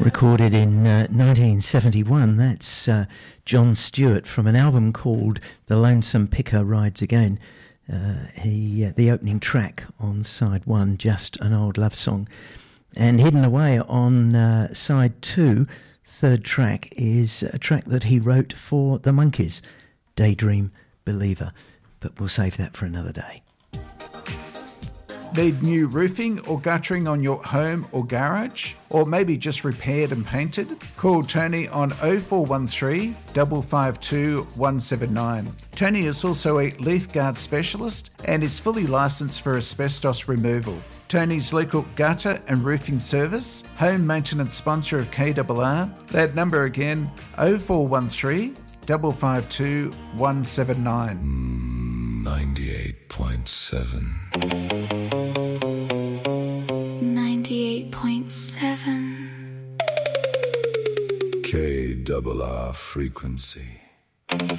Recorded in 1971, that's John Stewart from an album called The Lonesome Picker Rides Again. The opening track on side one, Just an Old Love Song. And hidden away on side two, third track, is a track that he wrote for the Monkees, Daydream Believer. But we'll save that for another day. Need new roofing or guttering on your home or garage? Or maybe just repaired and painted? Call Tony on 0413 552 179. Tony is also a leaf guard specialist and is fully licensed for asbestos removal. Tony's local gutter and roofing service, home maintenance sponsor of KRR. That number again, 0413 552 179. 98.7. 98.7 KRR frequency.